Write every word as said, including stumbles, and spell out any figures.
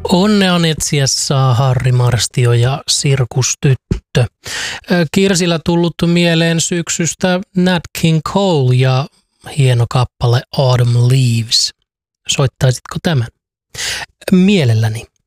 Onnean etsiä saa Harri Marstio ja Sirkustyttö. Kirsillä tullut mieleen syksystä Nat King Cole ja hieno kappale Autumn Leaves. Soittaisitko tämän? Mielelläni.